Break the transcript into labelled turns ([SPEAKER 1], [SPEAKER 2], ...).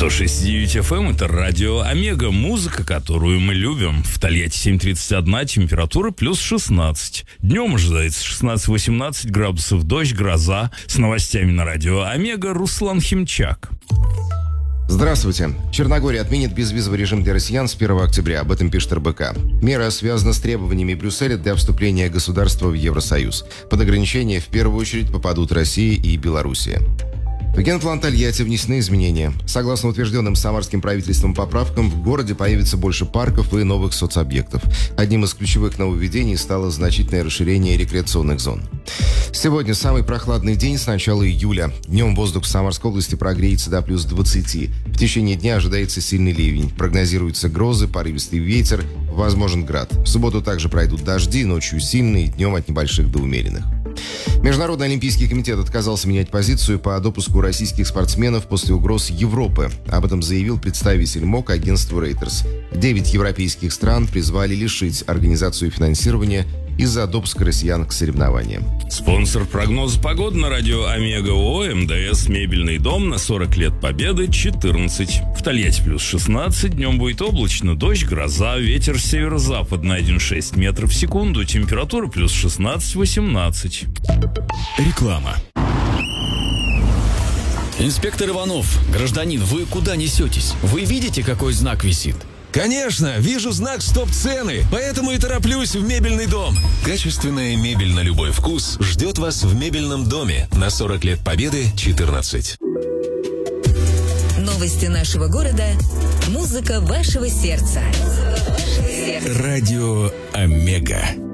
[SPEAKER 1] 106.9 FM — это радио Омега, музыка, которую мы любим. В Тольятти 7:31, температура плюс 16. Днем ожидается 16-18 градусов, дождь, гроза. С новостями на радио Омега Руслан Химчак.
[SPEAKER 2] Здравствуйте. Черногория отменит безвизовый режим для россиян с 1 октября. Об этом пишет РБК. Мера связана с требованиями Брюсселя для вступления государства в Евросоюз. Под ограничения в первую очередь попадут Россия и Белоруссия. В генплан Тольятти внесены изменения. Согласно утвержденным самарским правительством поправкам, в городе появится больше парков и новых соцобъектов. Одним из ключевых нововведений стало значительное расширение рекреационных зон. Сегодня самый прохладный день с начала июля. Днем воздух в Самарской области прогреется до плюс 20. В течение дня ожидается сильный ливень. Прогнозируются грозы, порывистый ветер, возможен град. В субботу также пройдут дожди, ночью сильные, днем от небольших до умеренных. Международный олимпийский комитет отказался менять позицию по допуску российских спортсменов после угроз Европы. Об этом заявил представитель МОК агентству Reuters. 9 европейских стран призвали лишить организацию финансирования из-за допуска россиян к соревнованиям.
[SPEAKER 1] Спонсор прогноза погоды на радио Омега ООО МДС «Мебельный дом» на 40 лет победы 14. В Тольятти плюс 16, днем будет облачно, дождь, гроза, ветер северо-западный 1,6 метров в секунду, температура плюс 16-18.
[SPEAKER 3] Реклама. Инспектор Иванов, гражданин, вы куда несетесь? Вы видите, какой знак висит?
[SPEAKER 4] Конечно, вижу знак «Стоп-цены», поэтому и тороплюсь в мебельный дом.
[SPEAKER 5] Качественная мебель на любой вкус ждет вас в мебельном доме на 40 лет победы 14.
[SPEAKER 6] Новости нашего города. Музыка вашего сердца.
[SPEAKER 3] Радио Омега.